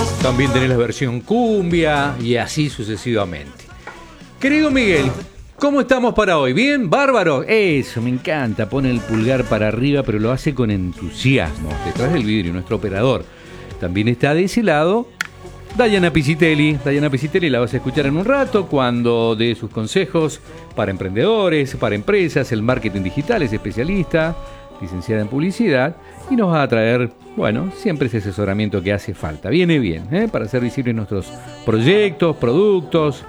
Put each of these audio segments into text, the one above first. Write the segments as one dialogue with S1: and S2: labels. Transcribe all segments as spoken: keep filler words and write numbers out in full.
S1: También tenés la versión cumbia y así sucesivamente. Querido Miguel, ¿cómo estamos para hoy? ¿Bien? ¿Bárbaro? Eso, me encanta. Pone el pulgar para arriba, pero lo hace con entusiasmo. Detrás del vidrio, nuestro operador. También está de ese lado Dayana Piscitelli. Dayana Piscitelli la vas a escuchar en un rato cuando dé sus consejos para emprendedores, para empresas. El marketing digital, es especialista, licenciada en publicidad, y nos va a traer, bueno, siempre ese asesoramiento que hace falta. Viene bien, ¿eh? Para hacer visibles nuestros proyectos, productos,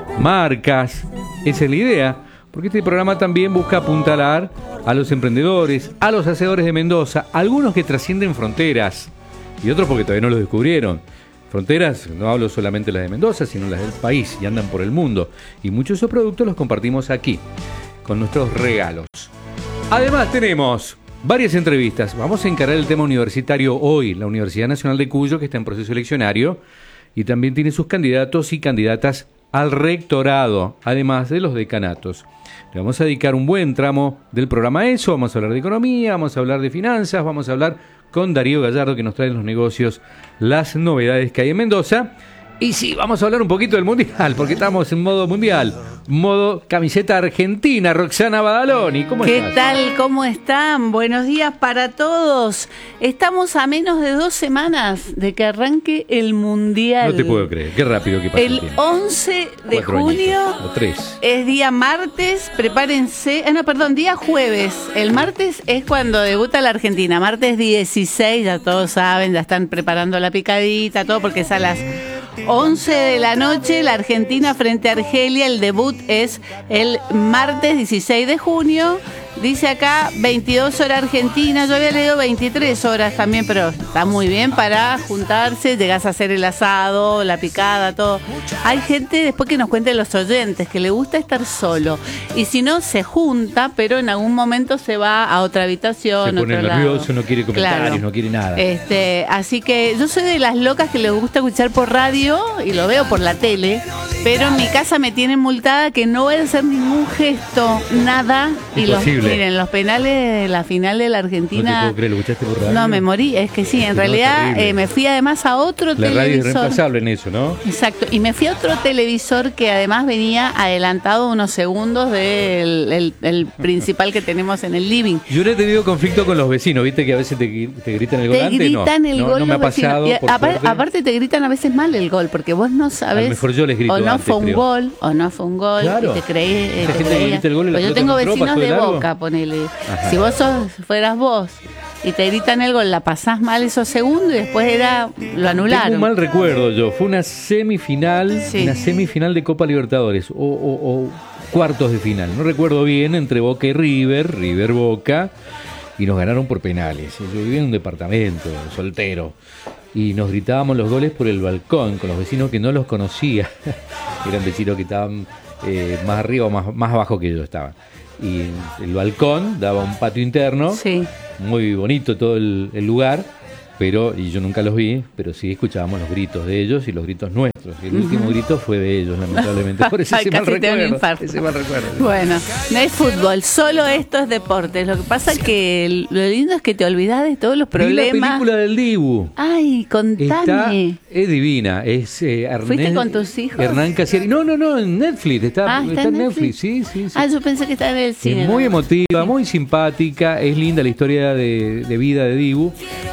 S1: marcas. Esa es la idea, porque este programa también busca apuntalar a los emprendedores, a los hacedores de Mendoza, algunos que trascienden fronteras y otros porque todavía no los descubrieron. Fronteras, no hablo solamente de las de Mendoza, sino las del país, y andan por el mundo. Y muchos de esos productos los compartimos aquí, con nuestros regalos. Además tenemos varias entrevistas. Vamos a encarar el tema universitario hoy. La Universidad Nacional de Cuyo, que está en proceso eleccionario, y también tiene sus candidatos y candidatas al rectorado, además de los decanatos. Le vamos a dedicar un buen tramo del programa a eso. Vamos a hablar de economía, vamos a hablar de finanzas, vamos a hablar con Darío Gallardo, que nos trae en los negocios las novedades que hay en Mendoza. Y sí, vamos a hablar un poquito del Mundial, porque estamos en modo Mundial, modo camiseta argentina. Roxana Badaloni, ¿cómo
S2: ¿Qué
S1: estás?
S2: ¿Qué tal? ¿Cómo están? Buenos días para todos. Estamos a menos de dos semanas de que arranque el Mundial.
S1: No te puedo creer, qué rápido que pasa el
S2: El
S1: tiempo.
S2: once de
S1: Cuatro
S2: junio
S1: añitos, o tres.
S2: es día martes, prepárense, ah, no, perdón, día jueves. El martes es cuando debuta la Argentina, martes dieciséis, ya todos saben, ya están preparando la picadita, todo, porque es a las once de la noche, la Argentina frente a Argelia. El debut es el martes dieciséis de junio. Dice acá veintidós horas Argentina. Yo había leído veintitrés horas también, pero está muy bien para juntarse. Llegás a hacer el asado, la picada, todo. Hay gente, después que nos cuenten los oyentes, que le gusta estar solo. Y si no, se junta, pero en algún momento se va a otra habitación.
S1: Se pone
S2: otro
S1: nervioso,
S2: lado.
S1: no quiere comentarios,
S2: Claro.
S1: no quiere nada.
S2: Este, así que yo soy de las locas que les gusta escuchar por radio y lo veo por la tele, pero en mi casa me tienen multada que no voy a hacer ningún gesto, nada. Y los, miren, los penales de la final de la Argentina.
S1: No te puedo creer, ¿lo escuchaste por radio?
S2: No, me morí, es que sí, en
S1: No,
S2: realidad eh, me fui además a otro
S1: la
S2: televisor.
S1: radio es reemplazable en eso, ¿no?
S2: Exacto, y me fui a otro televisor que además venía adelantado unos segundos del el, el principal que tenemos en el living.
S1: Yo no he tenido conflicto con los vecinos, ¿viste? Que a veces te, te gritan el gol
S2: Te
S1: antes.
S2: gritan
S1: no,
S2: el
S1: no,
S2: gol
S1: no me ha
S2: los vecinos.
S1: pasado.
S2: Y
S1: por
S2: apar-
S1: suerte.
S2: aparte te gritan a veces mal el gol, porque vos no sabés.
S1: A lo mejor yo les grito
S2: O no
S1: antes,
S2: fue un
S1: creo.
S2: gol, o no fue un gol.
S1: Claro.
S2: Y te creí. eh,
S1: Esa
S2: te
S1: gente que
S2: creías.
S1: grita el gol y la
S2: Pues yo
S1: pelota
S2: tengo
S1: no entró,
S2: vecinos
S1: pasó de
S2: de
S1: largo.
S2: Boca, ponele.
S1: Ajá.
S2: Si vos sos, fueras vos y te gritan el gol, la pasás mal esos segundos y después era lo anularon.
S1: Tengo un mal recuerdo yo. Fue una semifinal,
S2: Sí.
S1: una semifinal de Copa Libertadores o, o- o cuartos de final. No recuerdo bien, entre Boca y River, River Boca, y nos ganaron por penales. Yo vivía en un departamento, soltero, y nos gritábamos los goles por el balcón con los vecinos que no los conocía. Eran vecinos que estaban eh, más arriba o más, más abajo que yo estaban. Y el balcón daba un patio interno.
S2: Sí.
S1: Muy bonito todo el, el lugar, pero, y yo nunca los vi, pero sí escuchábamos los gritos de ellos y los gritos nuestros. Y el uh-huh. último grito fue de ellos, lamentablemente. Por eso ese, mal recuerdo, ese mal recuerdo.
S2: Bueno, no es fútbol, solo esto es deportes. Lo que pasa es que lo lindo es que te olvidás de todos los problemas.
S1: Vi la película del Dibu.
S2: Ay, contame.
S1: Está, es divina. Es, eh, Hernán,
S2: ¿Fuiste con tus hijos?
S1: Hernán Casiari. No, no, no, en Netflix. Está,
S2: ah, ¿está,
S1: está en Netflix? Netflix. Sí, sí, sí.
S2: Ah, yo pensé que estaba en el cine.
S1: Es muy
S2: ¿no?
S1: emotiva, muy simpática. Es linda la historia de, de vida de Dibu,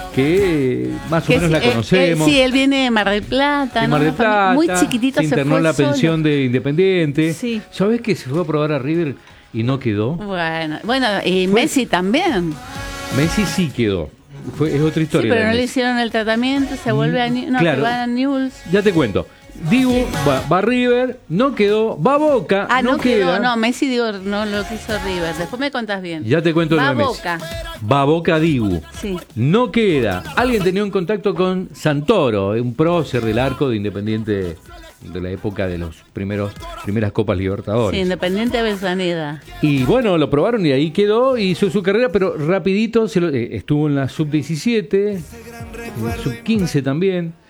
S1: que más o
S2: que
S1: menos
S2: es,
S1: la
S2: eh,
S1: conocemos.
S2: Eh, sí, él viene de Mar del Plata.
S1: De
S2: ¿no?
S1: Mar del Plata.
S2: Muy chiquitito
S1: se
S2: se
S1: internó
S2: fue
S1: en la
S2: solo.
S1: pensión de Independiente.
S2: Sí.
S1: ¿Sabés que se fue a probar a River y no quedó?
S2: Bueno, bueno y
S1: Fue-
S2: Messi también.
S1: Messi sí quedó. Fue, es otra
S2: Sí,
S1: historia.
S2: pero
S1: la
S2: no
S1: de
S2: le
S1: Messi.
S2: hicieron el tratamiento, se vuelve a, New- no,
S1: Claro.
S2: que va a Newell's.
S1: Ya te cuento. Dibu va, va a River, no quedó, va a Boca,
S2: Ah, no,
S1: no,
S2: quedó,
S1: queda.
S2: no, Messi digo, no lo quiso River. Después me contás bien.
S1: Ya te cuento
S2: Va
S1: lo
S2: a
S1: de Messi.
S2: Boca.
S1: Va a Boca Dibu.
S2: Sí.
S1: No queda. Alguien tenía un contacto con Santoro, un prócer del arco de Independiente de la época de los primeros primeras Copas Libertadores.
S2: Sí, Independiente de Avellaneda.
S1: Y bueno, lo probaron y ahí quedó, hizo su carrera, pero rapidito se lo- eh, estuvo en la sub diecisiete, en la sub quince también,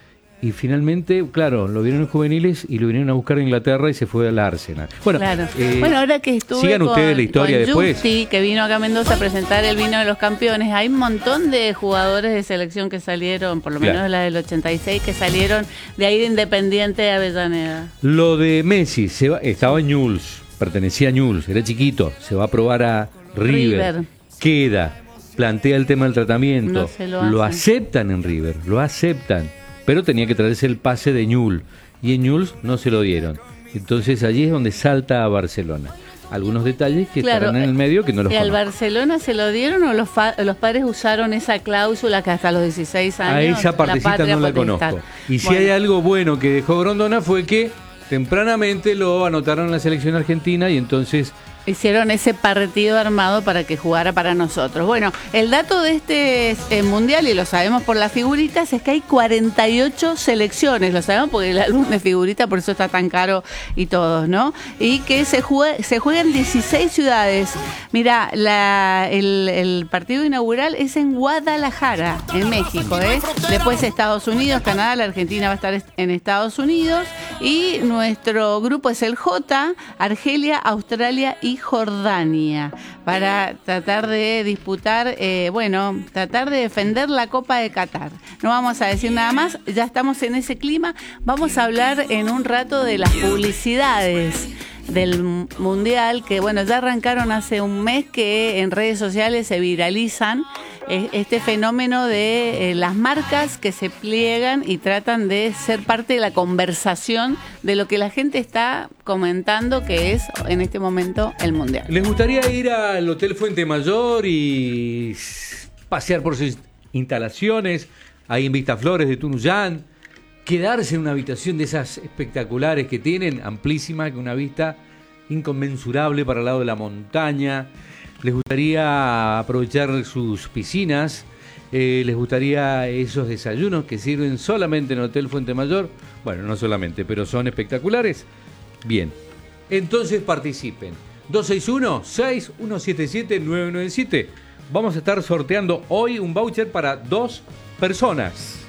S1: y finalmente, claro, lo vieron en juveniles y lo vinieron a buscar a Inglaterra y se fue al Arsenal. Bueno,
S2: claro.
S1: eh,
S2: bueno ahora que estuve
S1: sigan
S2: con,
S1: ustedes la historia
S2: con
S1: después.
S2: Justi, que vino acá a Mendoza a presentar el vino de los campeones, hay un montón de jugadores de selección que salieron, por lo menos
S1: claro.
S2: la del ochenta y seis, que salieron de ahí de Independiente de Avellaneda.
S1: Lo de Messi, se va, estaba en Newell's, pertenecía a Newell's, era chiquito, se va a probar a River,
S2: River.
S1: queda, plantea el tema del tratamiento,
S2: No se lo
S1: lo
S2: hacen.
S1: aceptan en River, lo aceptan, pero tenía que traerse el pase de Newell's, y en Newell's no se lo dieron. Entonces allí es donde salta a Barcelona. Algunos detalles que
S2: Claro,
S1: estarán en el medio que no los
S2: ¿y al
S1: conozco.
S2: Barcelona se lo dieron o los, fa- los padres usaron esa cláusula que hasta los dieciséis años?
S1: A esa partecita
S2: patria
S1: no la
S2: potestad?
S1: conozco. Y si
S2: Bueno,
S1: hay algo bueno que dejó Grondona fue que tempranamente lo anotaron en la selección argentina y entonces
S2: hicieron ese partido armado para que jugara para nosotros. Bueno, el dato de este eh, mundial, y lo sabemos por las figuritas, es que hay cuarenta y ocho selecciones. Lo sabemos porque el álbum de figuritas, por eso está tan caro y todos, ¿no? Y que se juega, se juega en dieciséis ciudades. Mira, la, el, el partido inaugural es en Guadalajara, en México, ¿eh? Después Estados Unidos, Canadá, la Argentina va a estar en Estados Unidos. Y nuestro grupo es el J, Argelia, Australia y Jordania, para tratar de disputar, eh, bueno, tratar de defender la Copa de Qatar. No vamos a decir nada más, ya estamos en ese clima. Vamos a hablar en un rato de las publicidades del mundial, que bueno, ya arrancaron hace un mes, que en redes sociales se viralizan eh, este fenómeno de eh, las marcas que se pliegan y tratan de ser parte de la conversación de lo que la gente está comentando, que es en este momento el mundial.
S1: ¿les gustaría ir al Hotel Fuente Mayor y pasear por sus instalaciones ahí en Vistaflores de Tunuyán? Quedarse en una habitación de esas espectaculares que tienen, amplísima, con una vista inconmensurable para el lado de la montaña. ¿Les gustaría aprovechar sus piscinas? Eh, ¿Les gustaría esos desayunos que sirven solamente en el Hotel Fuente Mayor? Bueno, no solamente, pero son espectaculares. Bien, entonces participen. dos seis uno, seis uno siete siete, nueve nueve siete. Vamos a estar sorteando hoy un voucher para dos personas.